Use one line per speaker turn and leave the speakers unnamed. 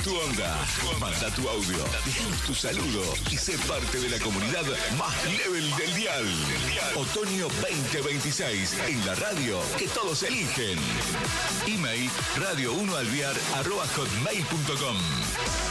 tu onda. Manda tu audio, déjanos tu saludo y sé parte de la comunidad más level del dial. Otoño 2026, en la radio que todos eligen. Email radio1alviar@hotmail.com.